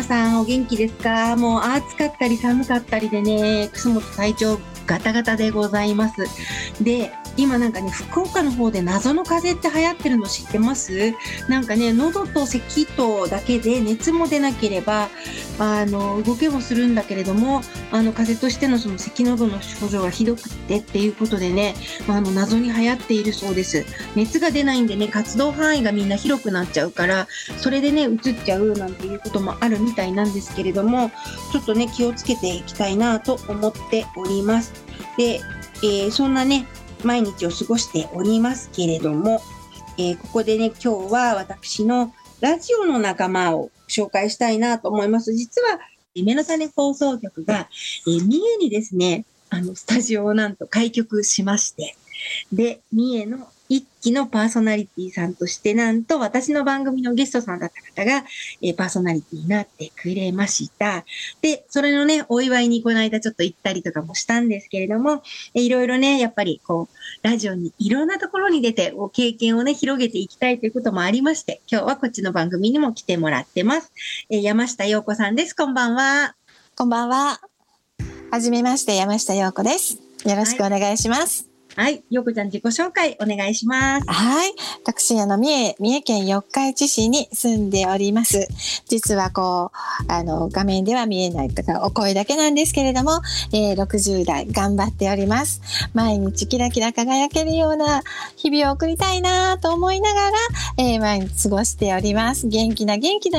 皆さんお元気ですか？もう暑かったり寒かったりでね、楠本体調ガタガタでございます。で、今なんかね、福岡の方で謎の風邪って流行ってるの知ってます？なんかね、喉と咳とだけで熱も出なければ動けもするんだけれども、風邪としてのその咳喉の症状がひどくってっていうことでね、謎に流行っているそうです。熱が出ないんでね、活動範囲がみんな広くなっちゃうから、それでね移っちゃうなんていうこともあるみたいなんですけれども、ちょっとね気をつけていきたいなと思っております。で、そんなね毎日を過ごしておりますけれども、ここでね今日は私のラジオの仲間を紹介したいなと思います。実は夢の種放送局が、三重にですねスタジオをなんと開局しまして、で三重の一期のパーソナリティさんとして、なんと私の番組のゲストさんだった方が、パーソナリティになってくれました。で、それのね、お祝いにこの間ちょっと行ったりとかもしたんですけれども、いろいろね、やっぱりこう、ラジオにいろんなところに出て、経験をね、広げていきたいということもありまして、今日はこっちの番組にも来てもらってます。山下陽子さんです。こんばんは。 こんばんは。はじめまして、山下陽子です。よろしくお願いします。 はい。陽子ちゃん自己紹介お願いします。 はい。私、三重県四日市市に住んでおります。実は画面では見えないとか、お声だけなんですけれども、60代頑張っております。毎日キラキラ輝けるような日々を送りたいなと思いながら、毎日過ごしております。元気な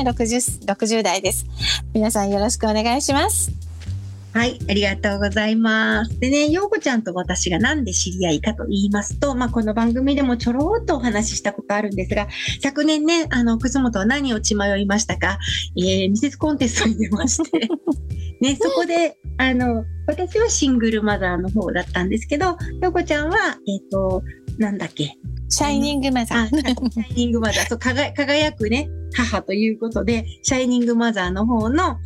60代です。皆さんよろしくお願いします。 はい、ありがとうございます。でね、陽子ちゃんと私がなんで知り合いかと言いますと、この番組でもちょろっとお話ししたことあるんですが、昨年ね、楠本は何を血迷いましたか？ミセスコンテストに出まして、ね、そこで、私はシングルマザーの方だったんですけど、陽子ちゃんは、なんだっけ？ シャイニングマザー。 シャイニングマザー。そう、輝くね、母ということで、シャイニングマザーの方の、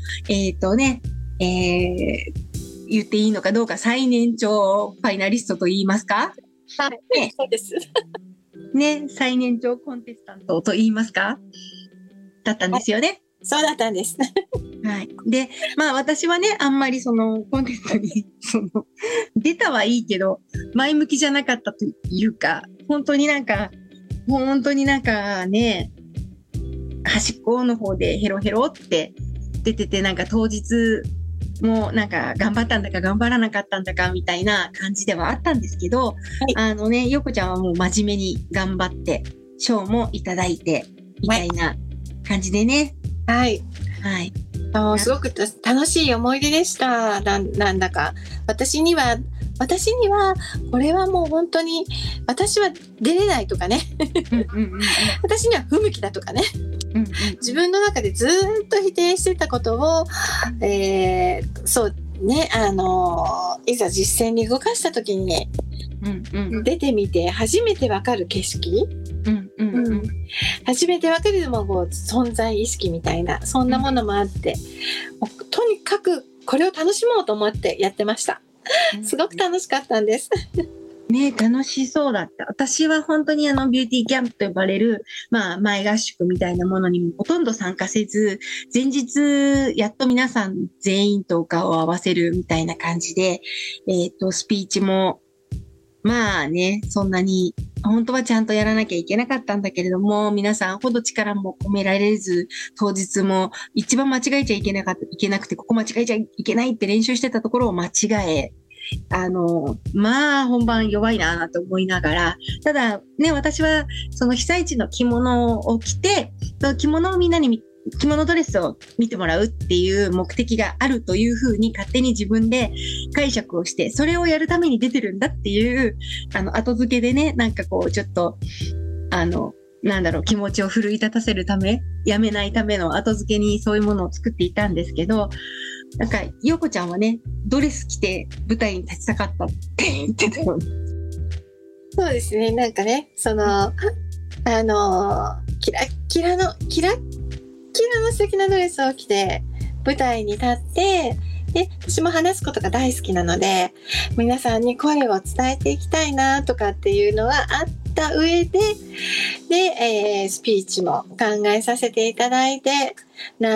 言っていいのかどうか、最年長ファイナリストと言いますか？ はい、ね、そうです。 ね、最年長コンテスタントと言いますか？だったんですよね。 そうだったんです。 はい。で、私はね、あんまりそのコンテストに、出たはいいけど、前向きじゃなかったというか、本当になんかね、端っこの方でヘロヘロって出てて、なんか当日、もうなんか頑張ったんだか頑張らなかったんだかみたいな感じではあったんですけど、はい、陽子ちゃんはもう真面目に頑張って賞もいただいてみたいな感じでね。 はい。 はい。 すごく楽しい思い出でした。なんだか私にはこれはもう本当に私は出れないとかね。私には不向きだとかね。自分の中でずっと否定してたことを、そうね、いざ実践に動かした時にね、出てみて初めてわかる景色、初めてわかるもう存在意識みたいな、そんなものもあって、とにかくこれを楽しもうと思ってやってました。すごく楽しかったんです。 ね、楽しそうだった。私は本当にビューティーキャンプと呼ばれる、前合宿みたいなものにもほとんど参加せず、前日、やっと皆さん全員とお顔を合わせるみたいな感じで、スピーチも、そんなに、本当はちゃんとやらなきゃいけなかったんだけれども、皆さんほど力も込められず、当日も一番間違えちゃいけなくて、ここ間違えちゃいけないって練習してたところを間違え、本番弱いなと思いながら、ただね、私はその被災地の着物を着て、着物をみんなに着物ドレスを見てもらうっていう目的があるというふうに勝手に自分で解釈をして、それをやるために出てるんだっていう、後付けでね、なんかこうちょっと、気持ちを奮い立たせるため、やめないための後付けにそういうものを作っていたんですけど、なんか、陽子ちゃんはね、ドレス着て舞台に立ちたかったって言ってたよね。 そうですね、なんかね、キラキラの素敵なドレスを着て舞台に立って、で、私も話すことが大好きなので、皆さんに声を伝えていきたいなとかっていうのはあった上で、スピーチも考えさせていただいて、